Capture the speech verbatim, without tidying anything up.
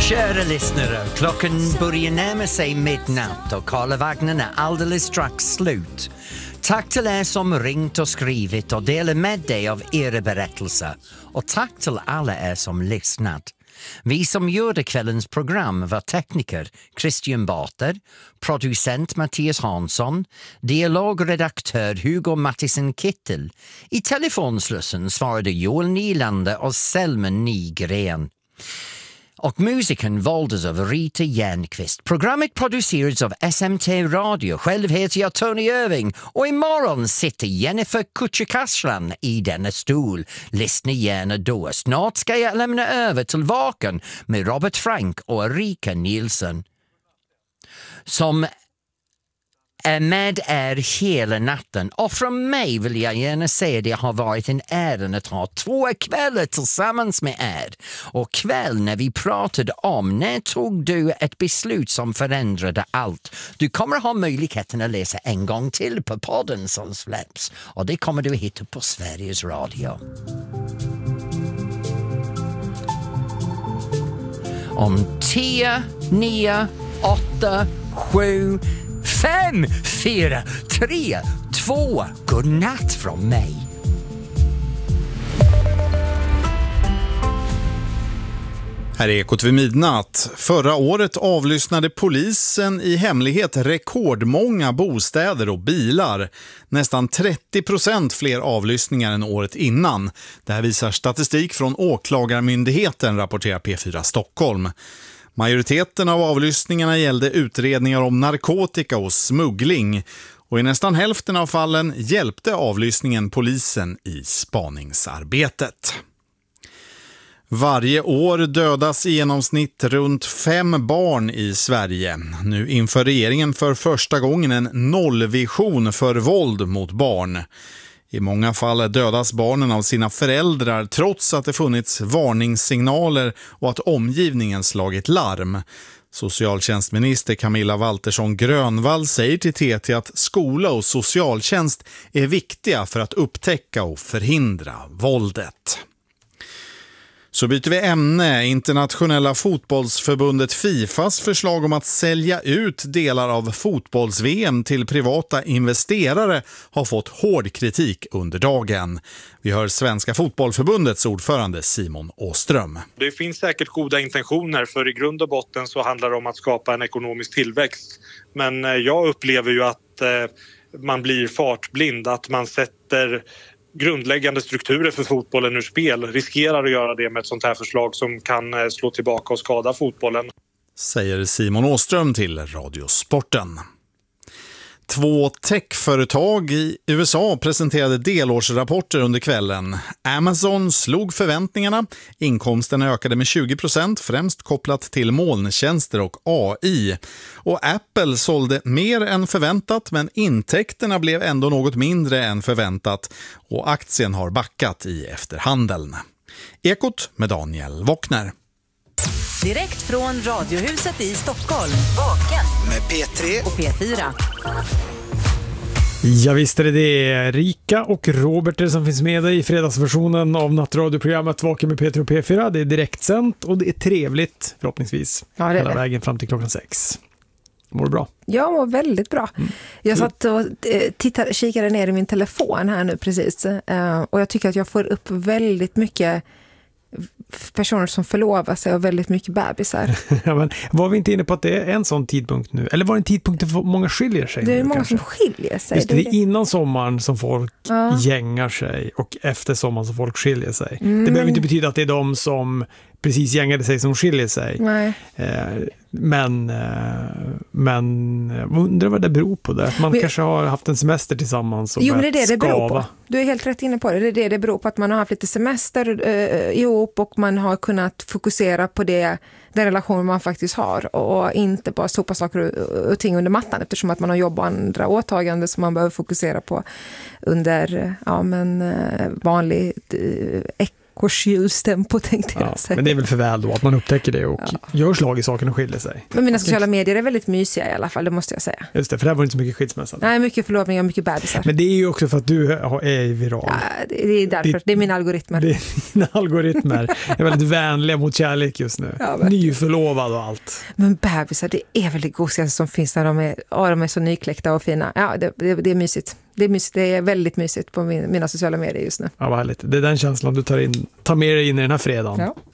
Kära lyssnare, klockan börjar närma sig midnatt och Karlavagnen är alldeles strax slut. Tack till er som ringt och skrivit och delat med dig av era berättelser. Och tack till alla er som lyssnat. Vi som gjorde kvällens program var tekniker Christian Bater, producent Mattias Hansson, dialogredaktör Hugo Mattisen Kittel. I telefonslussen svarade Joel Nylander och Selma Nygren. Och musiken valdes av Rita Järnqvist. Programmet producerades av S M T Radio. Själv heter jag Tony Irving. Och imorgon sitter Jennifer Kutcher-Kasslan i denna stol. Lyssna gärna då. Snart ska jag lämna över till Vaken med Robert Frank och Erika Nielsen, som är med er hela natten. Och från mig vill jag gärna säga att det har varit en ära att ha två kvällar tillsammans med er. Och kväll när vi pratade om när tog du ett beslut som förändrade allt. Du kommer ha möjligheten att läsa en gång till på podden som släpps. Och det kommer du hitta på Sveriges Radio. Om tio, nio, åtta, sju, fem, fyra, tre, två. God natt från mig. Här är Ekot vid midnatt. Förra året avlyssnade polisen i hemlighet rekordmånga bostäder och bilar. Nästan trettio procent fler avlyssningar än året innan. Det här visar statistik från Åklagarmyndigheten, rapporterar P fyra Stockholm. Majoriteten av avlyssningarna gällde utredningar om narkotika och smuggling. Och i nästan hälften av fallen hjälpte avlyssningen polisen i spaningsarbetet. Varje år dödas i genomsnitt runt fem barn i Sverige. Nu inför regeringen för första gången en nollvision för våld mot barn. I många fall dödas barnen av sina föräldrar trots att det funnits varningssignaler och att omgivningen slagit larm. Socialtjänstminister Camilla Waltersson Grönvall säger till T T att skola och socialtjänst är viktiga för att upptäcka och förhindra våldet. Så byter vi ämne. Internationella fotbollsförbundet FIFAs förslag om att sälja ut delar av fotbolls-V M till privata investerare har fått hård kritik under dagen. Vi hör Svenska fotbollförbundets ordförande Simon Åström. Det finns säkert goda intentioner, för i grund och botten så handlar det om att skapa en ekonomisk tillväxt. Men jag upplever ju att man blir fartblind, att man sätter grundläggande strukturer för fotbollen ur spel, riskerar att göra det med ett sånt här förslag som kan slå tillbaka och skada fotbollen. Säger Simon Åström till Radiosporten. Två techföretag i U S A presenterade delårsrapporter under kvällen. Amazon slog förväntningarna. Inkomsterna ökade med tjugo procent, främst kopplat till molntjänster och A I. Och Apple sålde mer än förväntat, men intäkterna blev ändå något mindre än förväntat. Och aktien har backat i efterhandeln. Ekot med Daniel Wockner. Direkt från Radiohuset i Stockholm. Vaken med P tre och P fyra. Ja, visst är det det. Rika och Robert är det som finns med dig i fredagsversionen av nattradioprogrammet Vaken med P tre och P fyra. Det är direktsänt och det är trevligt, förhoppningsvis. Ja, det är hela det. Vägen fram till klockan sex. Mår du bra? Jag mår väldigt bra. Mm. Jag satt och tittade, kikade ner i min telefon här nu precis. Och jag tycker att jag får upp väldigt mycket personer som förlovar sig och väldigt mycket bebisar. Ja, men var vi inte inne på att det är en sån tidpunkt nu? Eller var det en tidpunkt där många skiljer sig? Det är nu, många kanske? som skiljer sig. Just det, det är innan sommaren som folk ja. gängar sig och efter sommaren som folk skiljer sig. Mm. Det behöver inte betyda att det är de som precis gängade sig som skiljer sig. Nej. Eh, men eh, men undrar vad det beror på det. Att man men, kanske har haft en semester tillsammans och jo, men det är det det beror skava. på. Du är helt rätt inne på det. Det är det det beror på, att man har haft lite semester eh, ihop och man har kunnat fokusera på det, den relation man faktiskt har och inte bara sopa saker och, och ting under mattan, eftersom att man har jobb och andra åtaganden som man behöver fokusera på under ja, men, vanlig eh, veckosljustempo tänkte jag Ja, säga. men det är väl för väl då att man upptäcker det och Ja. gör slag i saken och skiljer sig. Men mina sociala medier är väldigt mysiga i alla fall, det måste jag säga. Just det, för det här var inte så mycket skilsmässa. Nej, mycket förlovningar och mycket bebisar. Men det är ju också för att du är viral. Ja, det, det är därför. Det, det är mina algoritmer. Det är dina algoritmer. är väldigt vänliga mot kärlek just nu. Ja, verkligen. Nyförlovad och allt. Men bebisar, det är väl det gosigaste som finns när de är, ja, de är så nykläckta och fina. Ja, det, det, det är mysigt. Det är mysigt. Det är väldigt mysigt på min, mina sociala medier just nu. Ja, vad härligt. Det är den känslan du tar, in, tar med dig in i den här fredagen. Ja.